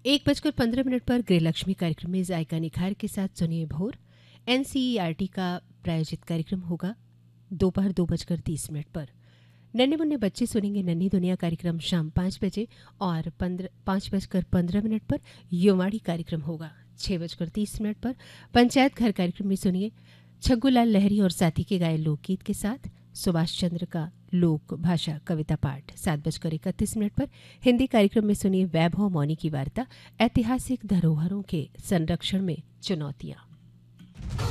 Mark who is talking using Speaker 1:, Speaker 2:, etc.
Speaker 1: 1:15 पर गृहलक्ष्मी कार्यक्रम में जायका निखार के साथ सुनिए भोर। एनसीईआरटी का प्रायोजित कार्यक्रम होगा दोपहर 2:30 पर। नन्हे मुन्ने बच्चे सुनेंगे नन्ही दुनिया कार्यक्रम शाम 5 बजे और 5:15 पर युवाड़ी कार्यक्रम होगा। 6:30 पर पंचायत घर कार्यक्रम में सुनिए छग्गूलाल लहरी और साथी के गाये लोकगीत के साथ सुभाष चंद्र का लोक भाषा कविता पाठ। 7:31 पर हिंदी कार्यक्रम में सुनिए वैभव मौनी की वार्ता ऐतिहासिक धरोहरों के संरक्षण में चुनौतियां।